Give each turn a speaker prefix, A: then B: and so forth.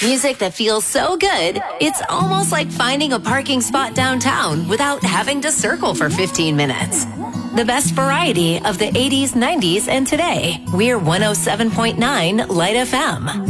A: Music that feels so good, it's almost like finding a parking spot downtown without having to circle for 15 minutes. The best variety of the 80s, 90s, and today. We're 107.9 Light FM.